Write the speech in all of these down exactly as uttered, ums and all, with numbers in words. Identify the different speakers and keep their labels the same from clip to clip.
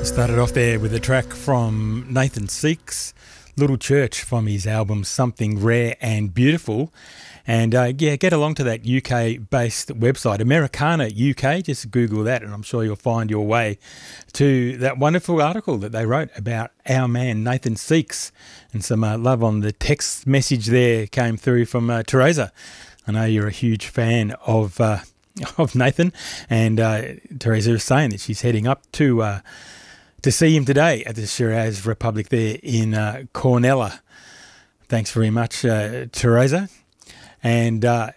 Speaker 1: Started off there with a track from Nathan Seeks, Little Church, from his album Something Rare and Beautiful. And uh, yeah, get along to that U K-based website, Americana U K. Just Google that and I'm sure you'll find your way to that wonderful article that they wrote about our man Nathan Seeks. And some uh, love on the text message there came through from uh, Teresa. I know you're a huge fan of uh, of Nathan, and uh, Teresa is saying that she's heading up to uh, to see him today at the Shiraz Republic there in uh, Cornella. Thanks very much, uh, Teresa. And uh,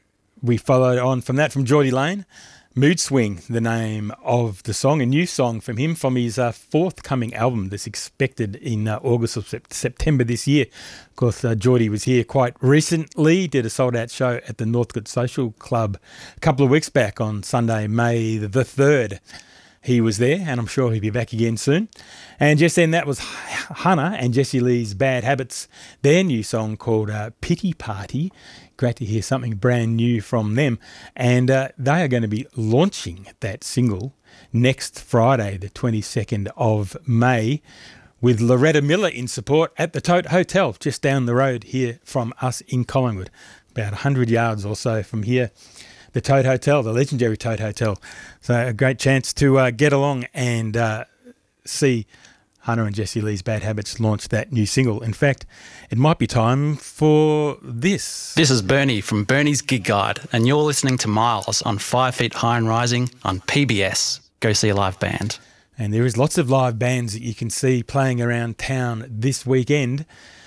Speaker 1: we followed on from that from Geordie Lane. Mood Swing, the name of the song, a new song from him from his uh, forthcoming album that's expected in uh, August or sep- September this year. Of course, uh, Geordie was here quite recently, did a sold-out show at the Northcote Social Club a couple of weeks back on Sunday, May the third. He was there, and I'm sure he'll be back again soon. And just then, that was Hannah and Jessie Lee's Bad Habits, their new song called uh, Pity Party. Great to hear something brand new from them. And uh, they are going to be launching that single next Friday, the twenty-second of May, with Loretta Miller in support at the Tote Hotel, just down the road here from us in Collingwood, about one hundred yards or so from here. The Tote Hotel, the legendary Tote Hotel. So a great chance to uh, get along and uh, see Hannah and Jessie Lee's Bad Habits launch that new single. In fact, it might be time for this.
Speaker 2: This is Bernie from Bernie's Gig Guide, and you're listening to Miles on Five Feet High and Rising on P B S. Go see a live band.
Speaker 1: And there is lots of live bands that you can see playing around town this weekend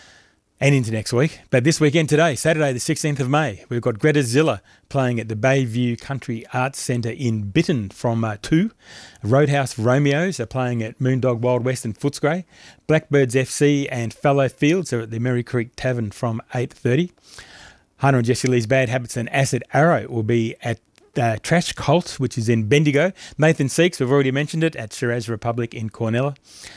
Speaker 1: and into next week. But this weekend today, Saturday the sixteenth of May, we've got Greta Zilla playing at the Bayview Country Arts Centre in Bitton from uh, two. Roadhouse Romeos are playing at Moondog Wild West in Footscray. Blackbirds F C and Fallow Fields are at the Merry Creek Tavern from eight thirty. Hannah and Jessie Lee's Bad Habits and Acid Arrow will be at uh, Trash Cult, which is in Bendigo. Nathan Seeks, we've already mentioned it, at Shiraz Republic in Cornella.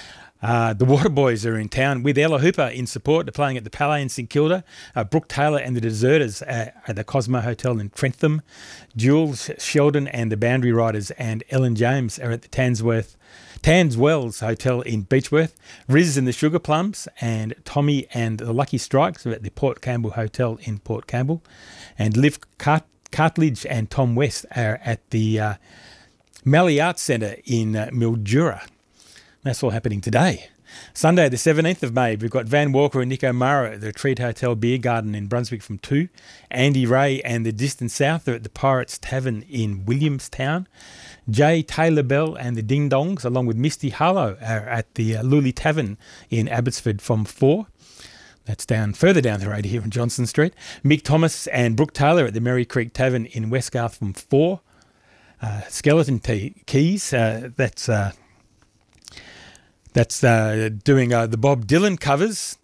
Speaker 1: Uh, the Waterboys are in town with Ella Hooper in support. They're playing at the Palais in St Kilda. Uh, Brooke Taylor and the Deserters at, at the Cosmo Hotel in Trentham. Jules Sheldon and the Boundary Riders and Ellen James are at the Tansworth, Tanswells Hotel in Beechworth. Riz and the Sugar Plums and Tommy and the Lucky Strikes are at the Port Campbell Hotel in Port Campbell. And Liv Cart- Cartledge and Tom West are at the uh, Mallee Arts Centre in uh, Mildura. That's all happening today. Sunday, the seventeenth of May, we've got Van Walker and Nick O'Mara at the Treat Hotel Beer Garden in Brunswick from two. Andy Ray and the Distant South are at the Pirates Tavern in Williamstown. Jay Taylor Bell and the Ding Dongs, along with Misty Harlow, are at the uh, Lully Tavern in Abbotsford from four. That's down further down the road here in Johnson Street. Mick Thomas and Brooke Taylor at the Merry Creek Tavern in Westgarth from four. Uh, Skeleton T- Keys, uh, that's... Uh, That's uh, doing uh, the Bob Dylan covers.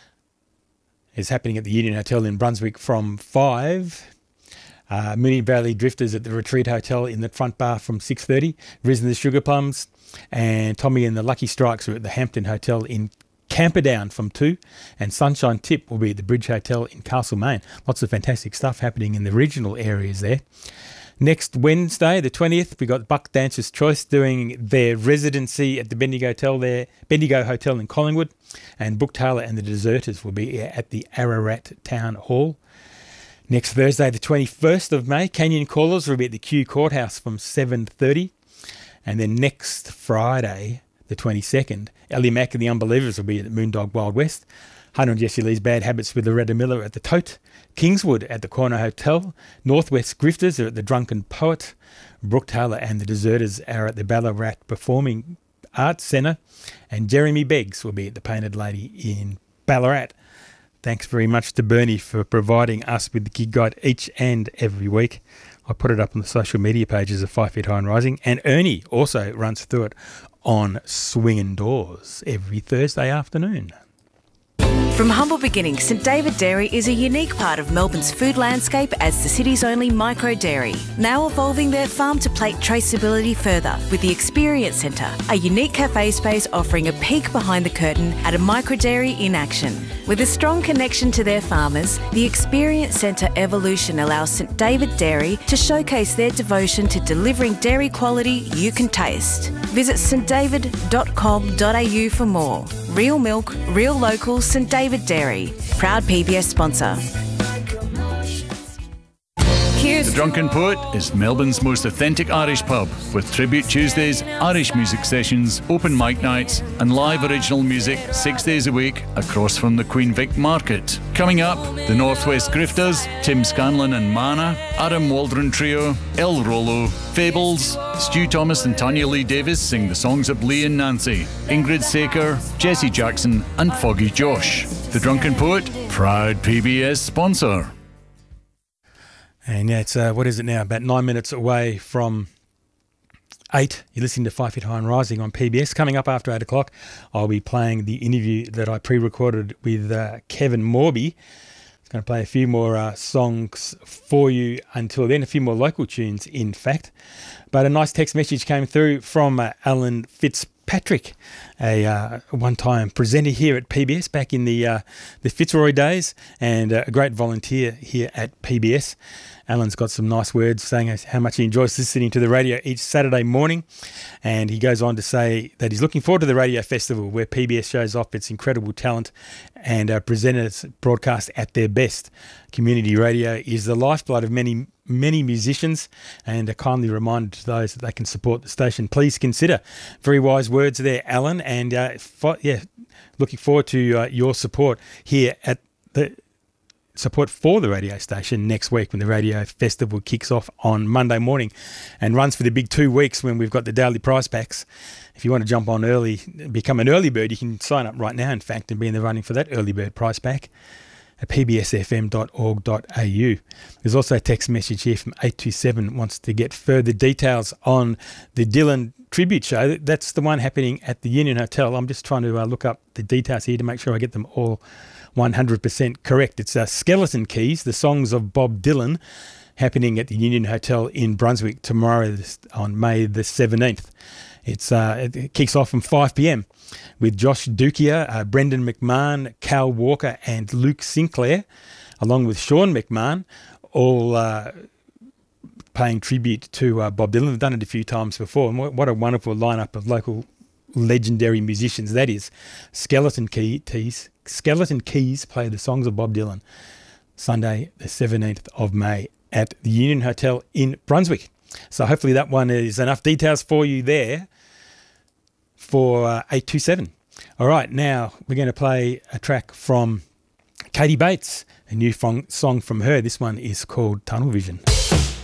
Speaker 1: Is happening at the Union Hotel in Brunswick from five. Uh, Moonee Valley Drifters at the Retreat Hotel in the front bar from six thirty. Riz and the Sugar Plums and Tommy and the Lucky Strikes are at the Hampton Hotel in Camperdown from two. And Sunshine Tip will be at the Bridge Hotel in Castlemaine. Lots of fantastic stuff happening in the regional areas there. Next Wednesday, the twentieth, we got Buck Dancer's Choice doing their residency at the Bendigo Hotel there, Bendigo Hotel in Collingwood, and Brooke Taylor and the Deserters will be at the Ararat Town Hall. Next Thursday, the twenty-first of May, Canyon Callers will be at the Kew Courthouse from seven thirty, and then next Friday, the twenty-second, Ellie Mack and the Unbelievers will be at the Moondog Wild West. Hannah and Jessie Lee's Bad Habits with Loretta Miller at the Tote. Kingswood at the Corner Hotel. Northwest Grifters are at the Drunken Poet. Brooke Taylor and the Deserters are at the Ballarat Performing Arts Centre. And Jeremy Beggs will be at the Painted Lady in Ballarat. Thanks very much to Bernie for providing us with the gig guide each and every week. I put it up on the social media pages of Five Feet High and Rising. And Ernie also runs through it on Swingin' Doors every Thursday afternoon.
Speaker 3: From humble beginnings, St David Dairy is a unique part of Melbourne's food landscape as the city's only micro dairy. Now evolving their farm-to-plate traceability further with the Experience Centre, a unique cafe space offering a peek behind the curtain at a micro dairy in action. With a strong connection to their farmers, the Experience Centre evolution allows St David Dairy to showcase their devotion to delivering dairy quality you can taste. Visit s t david dot com dot a u for more. Real milk, real local St David Dairy. Proud P B S sponsor.
Speaker 4: The Drunken Poet is Melbourne's most authentic Irish pub, with Tribute Tuesdays, Irish music sessions, open mic nights and live original music six days a week across from the Queen Vic Market. Coming up, the Northwest Grifters, Tim Scanlon and Mana, Adam Waldron Trio, El Rolo, Fables, Stu Thomas and Tanya Lee Davis sing the songs of Lee and Nancy, Ingrid Saker, Jesse Jackson and Foggy Josh. The Drunken Poet, proud P B S sponsor.
Speaker 1: And yeah, it's, uh, what is it now, about nine minutes away from eight. You're listening to Five Feet High and Rising on P B S. Coming up after eight o'clock, I'll be playing the interview that I pre-recorded with uh, Kevin Morby. I'm going to play a few more uh, songs for you until then, a few more local tunes, in fact. But a nice text message came through from uh, Alan Fitzpatrick, a uh, one-time presenter here at P B S back in the uh, the Fitzroy days, and uh, a great volunteer here at P B S. Alan's got some nice words saying how much he enjoys listening to the radio each Saturday morning, and he goes on to say that he's looking forward to the Radio Festival, where P B S shows off its incredible talent and uh, presenters broadcast at their best. Community radio is the lifeblood of many many musicians, and a kindly reminder to those that they can support the station. Please consider. Very wise words there, Alan, and uh, fo- yeah, looking forward to uh, your support here at the support for the radio station next week when the Radio Festival kicks off on Monday morning and runs for the big two weeks when we've got the daily prize packs. If you want to jump on early, become an early bird, you can sign up right now, in fact, and be in the running for that early bird prize pack at p b s f m dot org dot a u. There's also a text message here from eight two seven, wants to get further details on the Dylan tribute show. That's the one happening at the Union Hotel. I'm just trying to uh, look up the details here to make sure I get them all one hundred percent correct. It's uh, Skeleton Keys, the songs of Bob Dylan, happening at the Union Hotel in Brunswick tomorrow on May the seventeenth. It's uh, it kicks off from five p.m. with Josh Dukia, uh, Brendan McMahon, Cal Walker and Luke Sinclair, along with Sean McMahon, all uh, paying tribute to uh, Bob Dylan. They've done it a few times before, and what a wonderful lineup of local legendary musicians that is. Skeleton Keys, Skeleton Keys play the songs of Bob Dylan Sunday the seventeenth of May at the Union Hotel in Brunswick. So hopefully that one is enough details for you there for uh, eight two seven. All right, now we're going to play a track from Katie Bates, a new fong- song from her. This one is called Tunnel Vision.